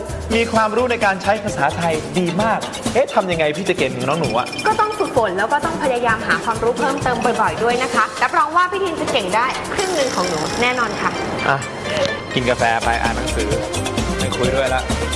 มีความรู้ในการใช้ภาษาไทยดีมากทำยังไงพี่จะเก่งเหมือนน้องหนูอะก็ต้องฝึกฝนแล้วก็ต้องพยายามหาความรู้เพิ่มเติมบ่อยๆด้วยนะคะรับรองว่าพี่ทินจะเก่งได้ครึ่งหนึ่งของหนูแน่นอนค่ะกินกาแฟไปอ่านหนังสือไม่คุยด้วยละ